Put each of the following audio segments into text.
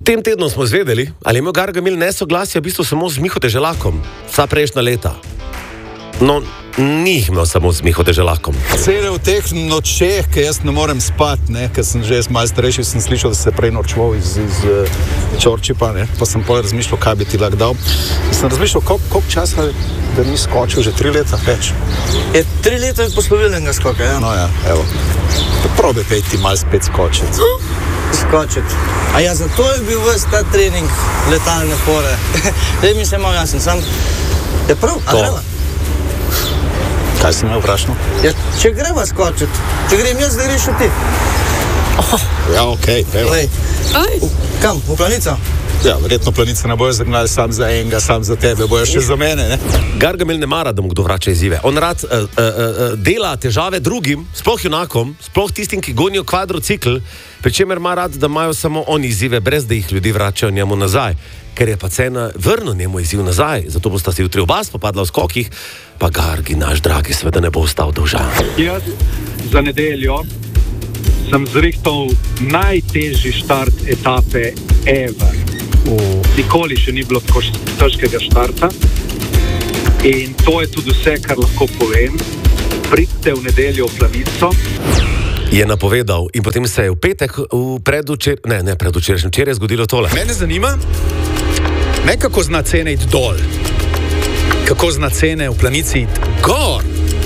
tem tednom smo izvedeli, ali je imel Gargamel nesoglasje v bistvu samo z Miho Deželakom, vsa prejšnja leta. No, ni jih imel samo z Miho Deželakom. Cele v teh nočeh, ki jaz ne morem spati, ker sem že malo starejši, sem slišal, da se prej norčval iz Čorčipa, pa sem potem razmišljal, kaj bi ti lahko dal. Sem razmišljal, koliko časa, da ni skočil, že 3 leta več. 3 leta je poslovilnega skoka, ja. No ja, evo. Probi pejti malo spet skočiti. Skočiti. A ja, zato je bil ves ta trening letalne fore. Zdaj mi se malo jasen, sam je prav, a greva? Kaj si me vprašal? Ja, če greva skočiti, če grem jaz, da greš ti. Ja, okej, evo. Kam, v Planico? Ja, verjetno Planice ne bojo zagnali sam za enega, sam za tebe, bojo še za mene, ne? Gargamel ne mara, da mu kdo vrača izzive. On rad dela težave drugim, sploh junakom, sploh tistim, ki gonijo kvadrocikl, pri čemer ima rad, da imajo samo oni izzive, brez da jih ljudi vračajo njemu nazaj. Ker je pa cena vrnil njemu izziv nazaj, zato bosta si jutri oba spopadla v skokih, pa Gargi, naš dragi, seveda ne bo ostal dolžan. Jaz za nedeljo sem zrihtal najtežji štart etape ever. Nikoli še ni bilo tako težkega štarta in to je tudi vse, kar lahko povem. Pridite v nedeljo v Planico. Je napovedal in potem se je v petek, predvčerajšnjem včeraj zgodilo tole. Mene zanima, ne kako zna cene iti dol, kako zna cene v Planici iti gor.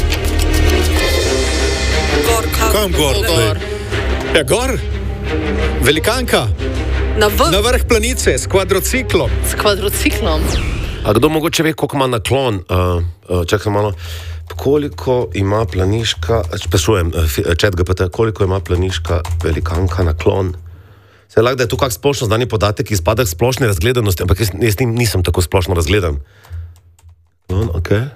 Kam gor? Ja, gor. Velikanka. Na vrh Planice s kvadrociklom. S kvadrociklom? A kdo mogoče ve, koliko ima naklon? Čakaj malo. Koliko ima planiška, sprašujem, ChatGPT, koliko ima planiška velikanka naklon? Se lahko, da je tu kak splošno znani podatek, ki izpada k splošni razgledanosti, ampak jaz nisem tako splošno razgledan. Ok.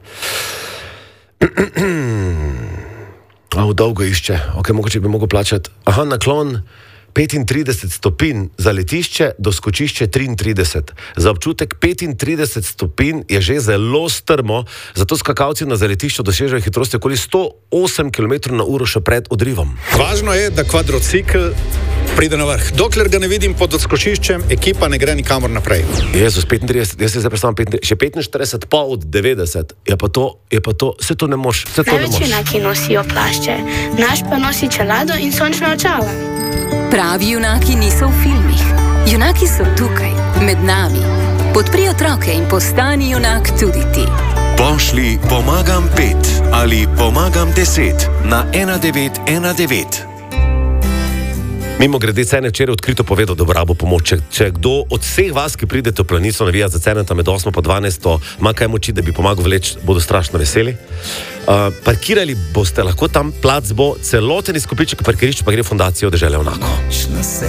Dolgo išče. Ok, mogoče bi mogel plačati. Aha, naklon 35 stopinj za letišče, do skočišče 33. Za občutek 35 stopinj je že zelo strmo, zato skakalci na zaletišču dosežejo hitrosti okoli 108 km/h še pred odrivom. Važno je, da kvadrocikl pride na vrh. Dokler ga ne vidim pod odskočiščem, ekipa ne gre nikamor naprej. Jezus, 35, jaz se zdaj predstavljam 35, še 45 pa od 90. Je pa to, vse to ne moš. Največ junaki nosijo plašče, naš pa nosi čelado in sončna očala. Pravi junaki niso v filmih. Junaki so tukaj, med nami. Podpri otroke in postani junak tudi ti. Pošli pomagam 5 ali pomagam 10 na 1919. Mimo grede, Cene včeraj odkrito povedal, da bo rabo pomoč. Če kdo od vseh vas, ki pridete v Planico navijati za Ceneta med 8 pa 12, ima kaj moči, da bi pomagal vleči, bodo strašno veseli. Parkirali boste lahko tam, plac bo celoten izkupiček parkirišč, pa gre v fundacijo Dežele Onako.